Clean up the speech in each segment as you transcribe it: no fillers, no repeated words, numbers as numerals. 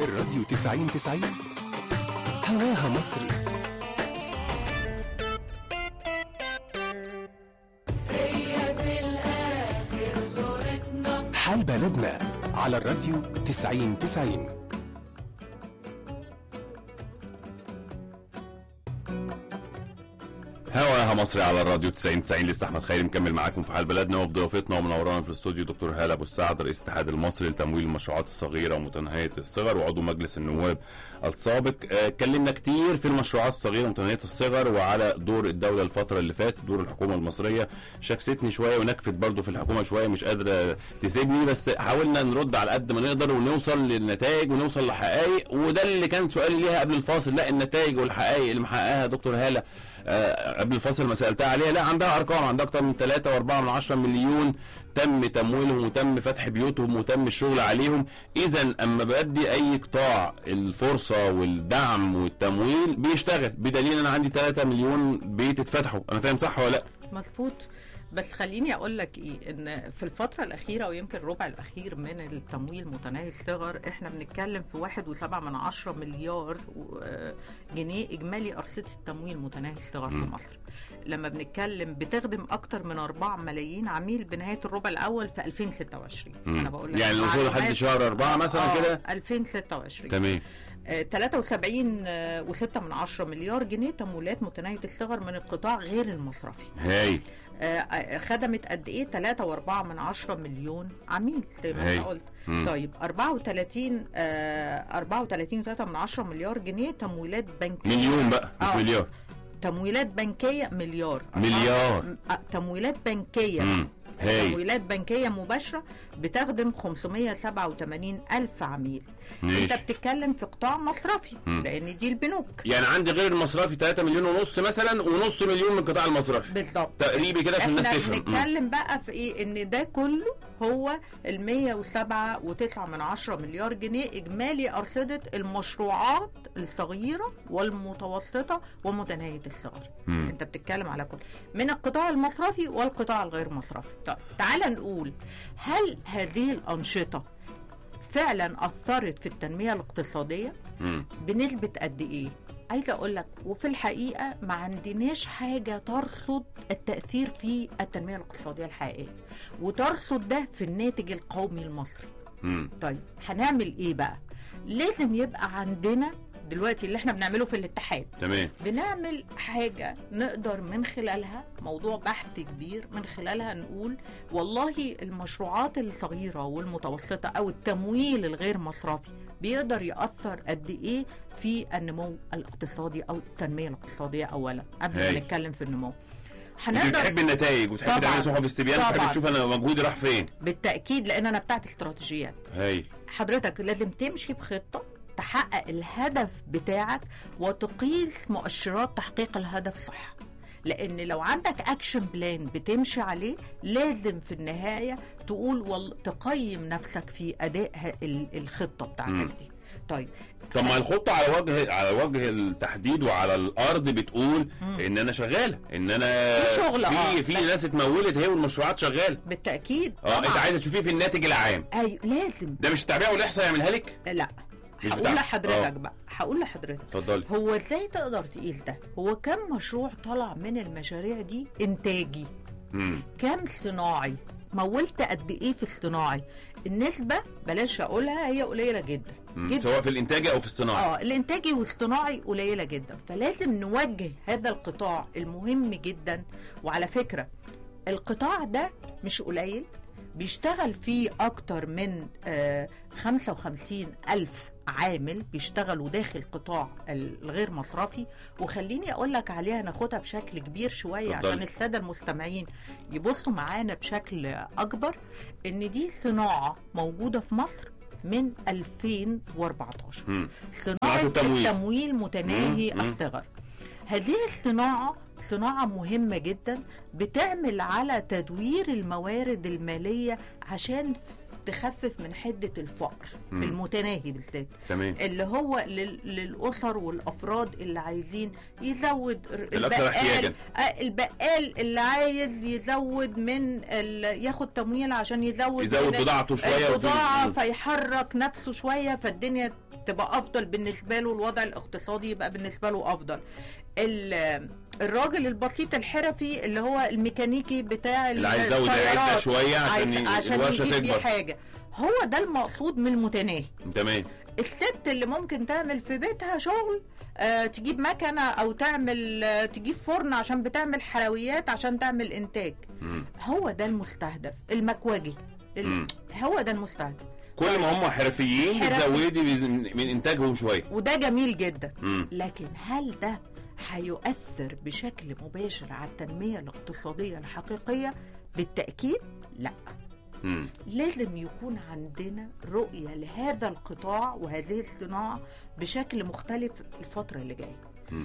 الراديو 90 هواها مصري. هي في الآخر زورتنا حال بلدنا على الراديو 90. هواها مصري على الراديو 90. لسه احمد خيري مكمل معاكم في حال بلدنا، وفي ضيافتنا ومنورانا في الاستوديو دكتور هالة ابو السعد، رئيس الاتحاد المصري لتمويل المشروعات الصغيره ومتناهيه الصغر وعضو مجلس النواب السابق. اتكلمنا كتير في المشروعات الصغيره ومتناهيه الصغر وعلى دور الدوله الفتره اللي فاتت، دور الحكومه المصريه. شكستني شويه ونكفت برضو في الحكومه شويه، مش قادره تسيبني، بس حاولنا نرد على قد ما نقدر ونوصل للنتائج ونوصل لحقائق، وده اللي كان سؤالي ليها قبل الفاصل. لا النتائج والحقائق اللي محققها دكتور هالة قبل الفاصل ما سألتها عليها، لا عندها ارقام، عندها اكتر من 3.4 مليون تم تمويلهم وتم فتح بيوتهم وتم الشغل عليهم. اذا اما بدي اي قطاع الفرصه والدعم والتمويل بيشتغل، بدليل انا عندي 3 مليون بيت اتفتحوا. انا فاهم صح ولا لا؟ مظبوط. بس خليني اقول لك ايه، ان في الفتره الاخيره ويمكن الربع الاخير من التمويل متناهي الصغر احنا بنتكلم في 1.7 مليار جنيه اجمالي ارصده التمويل متناهي الصغر في مصر. لما بنتكلم بتخدم اكتر من 4 ملايين عميل بنهايه الربع الاول في 2026. انا بقول لك يعني الوصول لحد شهر 4 مثلا كده 2026 تمام. 73.6 مليار جنيه تمويلات متناهيه الصغر من القطاع غير المصرفي. هاي خدمت قد ايه؟ 3.4 مليون عميل زي ما انت قلت. طيب 34.3 مليار جنيه تمويلات بنكيه. مليون بقى مش مليار. تمويلات بنكيه مليار. تمويلات بنكيه تمويلات بنكيه مباشره بتخدم 587 ألف عميل. انت بتتكلم في قطاع مصرفي لان دي البنوك. يعني عندي غير المصرفي 3 مليون ونص مثلا، ونص مليون من القطاع المصرفي بالظبط تقريبا كده عشان الناس تفهم. احنا بنتكلم بقى في ايه؟ ان ده كله هو 107.9 مليار جنيه اجمالي ارصده المشروعات الصغيره والمتوسطه ومتناهيه الصغر. انت بتتكلم على كل من القطاع المصرفي والقطاع الغير مصرفي. طب تعال نقول، هل هذه الانشطه فعلا اثرت في التنميه الاقتصاديه؟ بنسبه قد ايه؟ عايزه اقول لك، وفي الحقيقه ما عندناش حاجه ترصد التاثير في التنميه الاقتصاديه الحقيقيه وترصد ده في الناتج القومي المصري. طيب هنعمل ايه بقى؟ لازم يبقى عندنا دلوقتي اللي احنا بنعمله في الاتحاد، تمام، بنعمل حاجة نقدر من خلالها موضوع بحث كبير، من خلالها نقول والله المشروعات الصغيرة والمتوسطة او التمويل الغير مصرفي بيقدر يأثر قد ايه في النمو الاقتصادي او التنمية الاقتصادية اولا قبل ما نتكلم في النمو. انت بتحب النتائج وتحب تعمل صحف استبيان وتحب تشوف انا مجهودي راح فين. بالتأكيد، لان انا بتاعت استراتيجيات. حضرتك لازم تمشي بخطة تحقق الهدف بتاعك وتقيس مؤشرات تحقيق الهدف صح. لان لو عندك اكشن بلان بتمشي عليه، لازم في النهاية تقول تقيم نفسك في اداء الخطة بتاعتك دي. طيب ما الخطة على وجه التحديد وعلى الارض بتقول ان انا شغالة، ان انا في شغل، في ناس اتمولت هي والمشروعات شغالة بالتأكيد. انت عايزة تشوفيه في الناتج العام. ايوه لازم. ده مش التعبئة والاحصاء يعملها لك؟ لا هقول لحضرتك اتفضلي. هو ازاي تقدر تقيس ده؟ هو كم مشروع طلع من المشاريع دي انتاجي؟ كم صناعي؟ مولت قد ايه في الصناعي؟ النسبة بلاش اقولها، هي قليلة جدا سواء في الانتاجي او في الصناعي. الانتاجي والصناعي قليلة جدا. فلازم نوجه هذا القطاع المهم جدا. وعلى فكرة القطاع ده مش قليل، بيشتغل فيه أكتر من 55 ألف عامل بيشتغلوا داخل قطاع الغير مصرفي. وخليني أقول لك عليها، ناخدها بشكل كبير شوية عشان السادة المستمعين يبصوا معانا بشكل أكبر. إن دي صناعة موجودة في مصر من 2014، صناعة التمويل متناهي الصغر. هذه الصناعة صناعة مهمة جدا، بتعمل على تدوير الموارد المالية عشان تخفف من حده الفقر المتناهي بالذات، تمام. اللي هو للاسر والافراد اللي عايزين يزود الأكثر احتياجاً. البقال اللي عايز يزود ياخد تمويل عشان يزود بضاعته شويه البضاعه فيحرك نفسه شويه، فالدنيا تبقى افضل بالنسبه له، الوضع الاقتصادي يبقى بالنسبه له افضل. الراجل البسيط الحرفي اللي هو الميكانيكي بتاع اللي عايز يزود العده شويه عشان يجيب بيه حاجه، هو ده المقصود من المتناهي. تمام. الست اللي ممكن تعمل في بيتها شغل، تجيب مكنه او تجيب فرن عشان بتعمل حلويات عشان تعمل انتاج، هو ده المستهدف. المكواجي هو ده المستهدف. كل ما هم حرفيين بتزودي من انتاجهم شويه، وده جميل جدا. لكن هل ده هيؤثر بشكل مباشر على التنميه الاقتصاديه الحقيقيه؟ بالتاكيد لا. لازم يكون عندنا رؤيه لهذا القطاع وهذه الصناعه بشكل مختلف الفتره اللي جايه.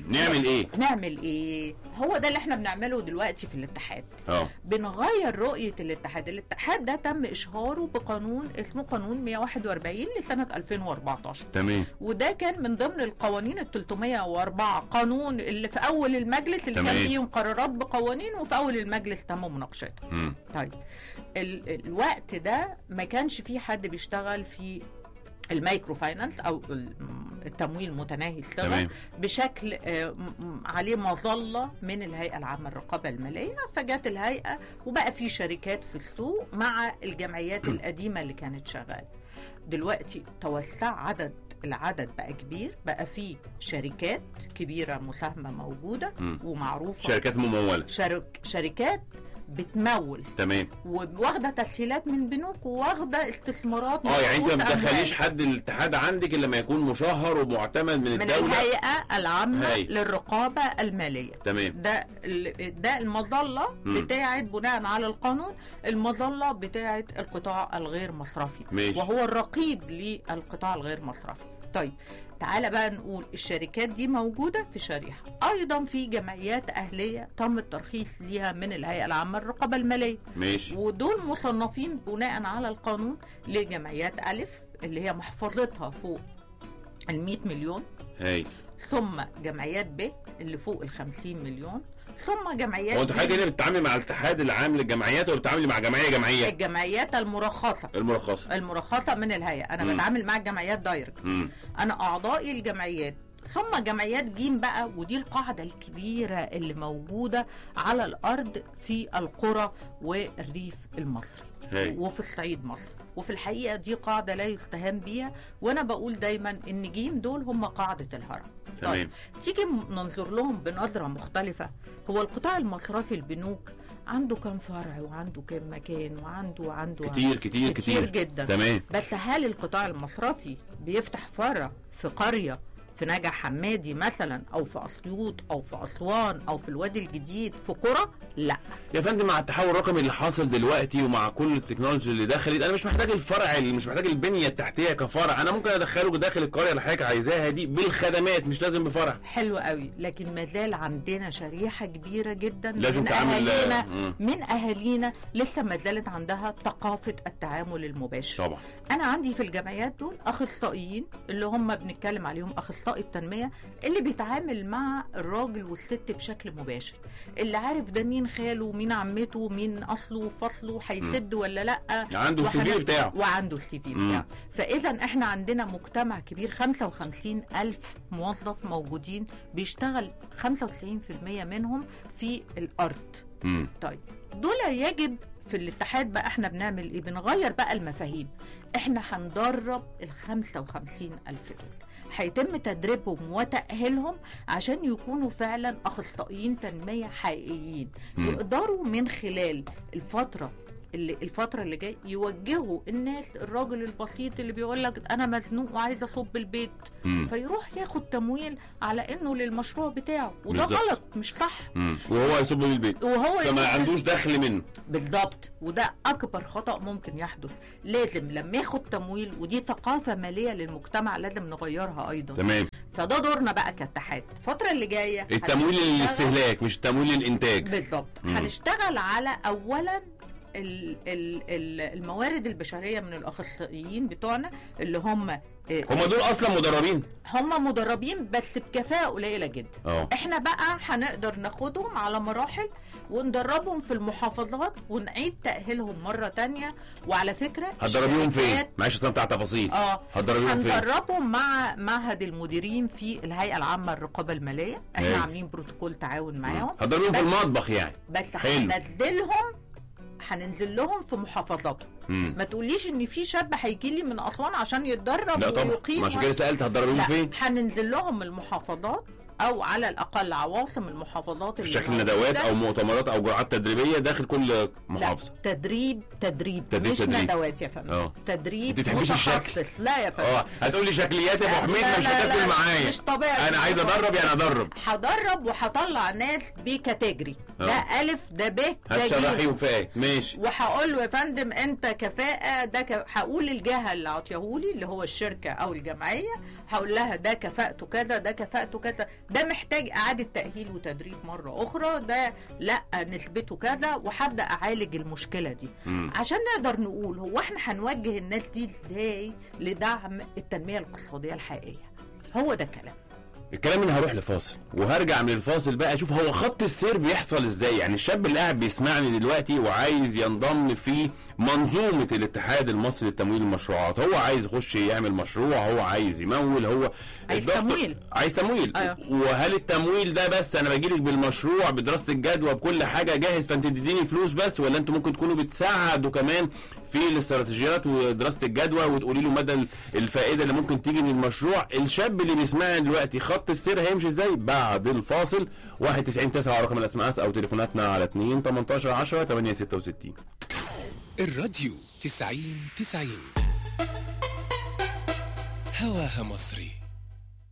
نعمل ايه؟ هو ده اللي احنا بنعمله دلوقتي في الاتحاد. بنغير رؤية الاتحاد ده تم اشهاره بقانون اسمه قانون 141 لسنة 2014. تمام. وده كان من ضمن القوانين ال 304 قانون اللي في اول المجلس، اللي كان فيهم قرارات بقوانين، وفي اول المجلس تم مناقشتها. طيب الوقت ده ما كانش فيه حد بيشتغل في المايكرو فاينانس او التمويل متناهي الصغر بشكل عليه مظله من الهيئه العامه للرقابه الماليه، فجت الهيئه وبقى في شركات في السوق مع الجمعيات القديمه اللي كانت شغاله. دلوقتي توسع العدد بقى كبير، بقى في شركات كبيره مساهمه موجوده ومعروفه، شركات مموله، شركات بتمول، تمام، وواخده تسهيلات من بنوك وواخده استثمارات. يعني انت ما تدخليش حد الاتحاد عندك الا لما يكون مشهر ومعتمد من الدوله، من الهيئه العامه للرقابه الماليه. تمام. ده المظله بتاعت بناء على القانون، المظله بتاعت القطاع الغير مصرفي. ماشي. وهو الرقيب للقطاع الغير مصرفي. طيب تعالى بقى نقول الشركات دي موجودة في شريحة، أيضا في جمعيات أهلية تم الترخيص ليها من الهيئة العامة للرقابة المالية. ماشي. ودول مصنفين بناء على القانون لجمعيات ألف اللي هي محفظتها فوق 100 مليون، ثم جمعيات ب اللي فوق 50 مليون، ثم جمعيات. هو انت حاجه هنا بتتعاملي مع الاتحاد العام للجمعيات ولا بتتعاملي مع جمعيه؟ الجمعيات المرخصه من الهيئه. انا بتعامل مع الجمعيات دايركت. انا اعضائي الجمعيات، ثم جمعيات جيم بقى، ودي القاعده الكبيره اللي موجوده على الارض في القرى والريف المصري وفي الصعيد مصر. وفي الحقيقه دي قاعده لا يستهان بيها، وانا بقول دايما ان جيم دول هم قاعده الهرم. طيب تيجي ننظر لهم بنظره مختلفه. هو القطاع المصرفي البنوك عنده كم فرع وعنده كم مكان وعنده كتير جدا. تمام. بس هل القطاع المصرفي بيفتح فرع في قريه في نجع حمادي مثلا، او في اسيوط او في اسوان او في الوادي الجديد في قرى؟ لا يا فندم. مع التحول الرقمي اللي حاصل دلوقتي ومع كل التكنولوجيا اللي دخلت، انا مش محتاج الفرع، مش محتاج البنيه التحتيه كفرع، انا ممكن ادخله داخل القريه اللي حضرتك عايزاها دي بالخدمات، مش لازم بفرع. حلو قوي. لكن ما زال عندنا شريحه كبيره جدا لازم من اهالينا لسه ما زالت عندها ثقافه التعامل المباشر. طبعا. انا عندي في الجمعيات دول اخصائيين اللي هم بنتكلم عليهم اخصائي التنميه، اللي بيتعامل مع الراجل والست بشكل مباشر، اللي عارف ده مين خاله ومين عمته ومين اصله وفصله، هيسد ولا لا، عنده السي في بتاعه وعنده السي في بتاعه. فاذا احنا عندنا مجتمع كبير، 55,000 موظف موجودين بيشتغل 95% منهم في الارض. طيب دول يجب في الاتحاد بقى احنا بنعمل ايه؟ بنغير بقى المفاهيم. احنا هندرب 55,000 دول، هيتم تدريبهم وتأهيلهم عشان يكونوا فعلا أخصائيين تنمية حقيقيين، يقدروا من خلال الفترة اللي جاي يوجهوا الناس، الراجل البسيط اللي بيقول لك أنا مزنوق وعايز أصب البيت، فيروح ياخد تمويل على إنه للمشروع بتاعه، وده غلط مش صح. وهو يصب بالبيت فما عندوش دخل منه. بالظبط. وده أكبر خطأ ممكن يحدث. لازم لما ياخد تمويل، ودي ثقافة مالية للمجتمع لازم نغيرها أيضا. تمام. فده دورنا بقى كاتحاد الفترة اللي جاية. التمويل للاستهلاك مش التمويل للإنتاج. بالظبط. هنشتغل على أولا الموارد البشريه من الاخصائيين بتوعنا اللي هم دول اصلا مدربين، هم مدربين بس بكفاءه قليله جدا. احنا بقى هنقدر ناخدهم على مراحل وندربهم في المحافظات ونعيد تاهيلهم مره تانية. وعلى فكره هتدربيهم فين؟ معلش اصلا بتاع تفاصيل. هتدربيهم فين؟ هندربهم مع معهد المديرين في الهيئه العامه للرقابه الماليه. احنا عاملين بروتوكول تعاون معاهم. هتدربيهم في المطبخ يعني. بس هننزل لهم في محافظاتهم. ما تقوليش ان في شاب هيجي لي من اسوان عشان يتدرب ويقيم. عشان كده سالت هتدربيهم فين؟ هننزل لهم المحافظات او على الاقل عواصم المحافظات في شكل ندوات او مؤتمرات او جرعات تدريبيه داخل كل محافظه. لا تدريب مش ندوات يا فندم. تدريب متخصص. لا يا فندم. هتقولي شكليات يا ابو حميد مش هتاكل معايا. مش طبيعي. انا عايز ادرب يعني هدرب وهطلع ناس بكاتيجري. ده الف ده ب ده ج. هتشرحيهم في ايه؟ ماشي. وهقول له يا فندم انت كفاءه ده هقول الجهه اللي عطيهولي اللي هو الشركه او الجمعيه، هقول لها ده كفاءته كذا، ده كفاءته كذا، ده محتاج اعاده تاهيل وتدريب مره اخرى، ده لا نسبته كذا، وهبدا اعالج المشكله دي. عشان نقدر نقول هو احنا هنوجه الناس دي ازاي لدعم التنميه الاقتصاديه الحقيقيه. هو ده الكلام اللي هروح لفاصل وهرجع من الفاصل بقى اشوف هو خط السير بيحصل ازاي. يعني الشاب اللي قاعد بيسمعني دلوقتي وعايز ينضم في منظومه الاتحاد المصري لتمويل المشروعات، هو عايز يخش يعمل مشروع، هو عايز يمول، هو عايز تمويل. وهل التمويل ده بس انا بجيلك بالمشروع بدراسه الجدوى بكل حاجه جاهز فانت تديني فلوس بس، ولا انتوا ممكن تكونوا بتساعدوا كمان في الاستراتيجيات ودراسه الجدوى وتقولي له مدى الفائده اللي ممكن تيجي من المشروع؟ الشاب اللي بيسمعني دلوقتي خط السير هيمشي ازاي بعد الفاصل؟ 199 على رقم الاسماس او تليفوناتنا على 2 18 10 866. الراديو 90 هواها مصري.